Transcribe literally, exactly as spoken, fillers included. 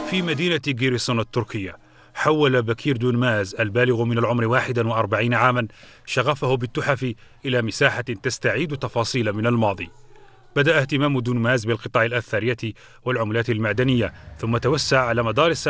في مدينة جيرسون التركية حول بكير دونماز البالغ من العمر واحد وأربعين عاما شغفه بالتحف إلى مساحة تستعيد تفاصيل من الماضي. بدأ اهتمام دونماز بالقطع الأثرية والعملات المعدنية، ثم توسع على مدار السنة